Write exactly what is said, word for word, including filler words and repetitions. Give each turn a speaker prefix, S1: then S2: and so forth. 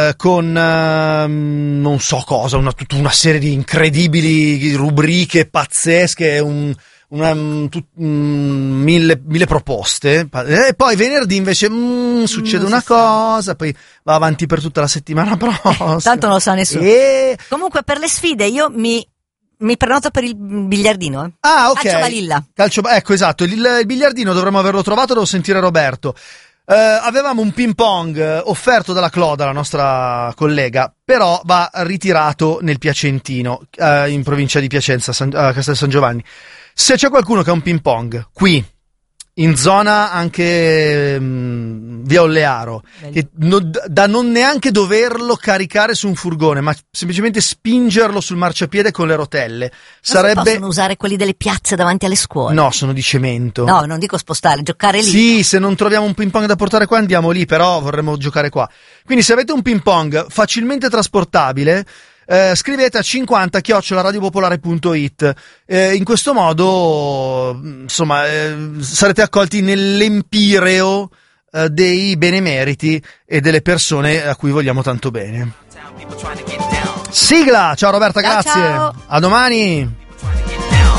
S1: con uh, non so cosa, una, tutta una serie di incredibili rubriche pazzesche, un, una, tut, um, mille, mille proposte, e poi venerdì invece mm, succede una cosa, poi va avanti per tutta la settimana prossima.
S2: Tanto non lo sa nessuno.
S1: E...
S2: Comunque per le sfide io mi mi prenoto per il biliardino. Eh.
S1: Ah, ok.
S2: Calcio Balilla.
S1: Calcio, ecco, esatto, il, il biliardino dovremmo averlo trovato, devo sentire Roberto. Uh, avevamo un ping pong offerto dalla Cloda, la nostra collega, però va ritirato nel Piacentino, uh, in provincia di Piacenza, San, uh, Castel San Giovanni. Se c'è qualcuno che ha un ping pong qui, in zona anche um, via Ollearo, che no, da non neanche doverlo caricare su un furgone, ma semplicemente spingerlo sul marciapiede con le rotelle,
S2: non
S1: sarebbe...
S2: si possono usare quelli delle piazze davanti alle scuole?
S1: No, sono di cemento.
S2: No, non dico spostare, giocare lì.
S1: Sì, se non troviamo un ping pong da portare qua andiamo lì, però vorremmo giocare qua. Quindi se avete un ping pong facilmente trasportabile, eh, scrivete a cinquanta chiocciola radiopopolare punto it. Eh, in questo modo, insomma, eh, sarete accolti nell'empireo eh, dei benemeriti e delle persone a cui vogliamo tanto bene. Sigla! Ciao Roberta,
S2: Ciao,
S1: grazie.
S2: ciao.
S1: A domani.